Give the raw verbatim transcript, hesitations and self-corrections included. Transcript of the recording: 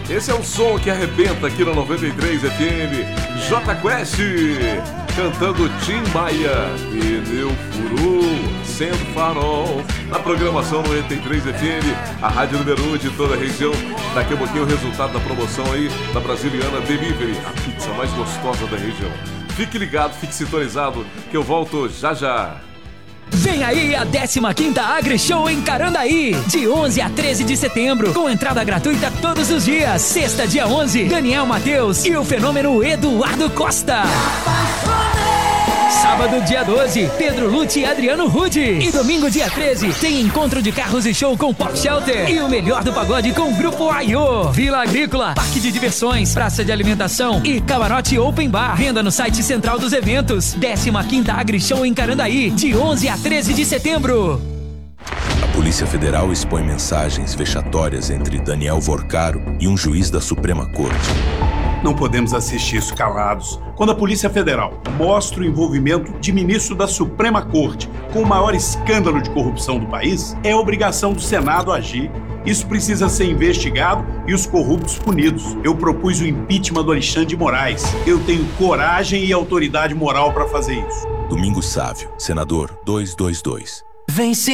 Esse é o som que arrebenta aqui no noventa e três F M. J Quest cantando Tim Maia, Pneu Furou, Sendo Farol. Na programação noventa e três F M, a rádio número um de toda a região. Daqui a pouquinho o resultado da promoção aí da Brasiliana Delivery, a pizza mais gostosa da região. Fique ligado, fique sintonizado, que eu volto já já. Vem aí a décima quinta AgriShow em Carandaí, de onze a treze de setembro, com entrada gratuita todos os dias. Sexta, dia onze, Daniel Matheus e o fenômeno Eduardo Costa. Sábado, dia doze, Pedro Lute e Adriano Rude. E domingo, dia treze, tem encontro de carros e show com Pop Shelter. E o melhor do pagode com o Grupo Aiô. Vila Agrícola, Parque de Diversões, Praça de Alimentação e Camarote Open Bar. Venda no site central dos eventos. décima quinta AgriShow em Carandaí, de onze a treze de setembro. A Polícia Federal expõe mensagens vexatórias entre Daniel Vorcaro e um juiz da Suprema Corte. Não podemos assistir isso calados. Quando a Polícia Federal mostra o envolvimento de ministro da Suprema Corte com o maior escândalo de corrupção do país, é obrigação do Senado agir. Isso precisa ser investigado e os corruptos punidos. Eu propus o impeachment do Alexandre de Moraes. Eu tenho coragem e autoridade moral para fazer isso. Domingos Sávio, senador duzentos e vinte e dois. Vem